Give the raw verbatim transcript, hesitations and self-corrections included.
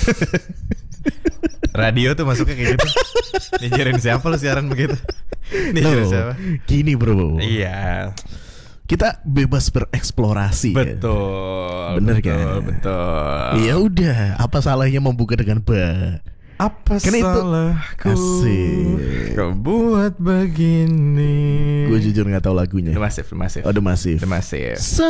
Radio tuh masuknya kayak gitu. Nyinyirin siapa lu siaran begitu? Nyinyirin No, siapa? gini bro. Iya. Kita bebas bereksplorasi. Betul. Bener betul, kan? Betul. Ya udah, apa salahnya membuka dengan ba? Apa Kan itu- salahku Asik. kau buat begini? Gue jujur nggak tahu lagunya. The Massive, The Massive. Oh, The Massive. The Massive.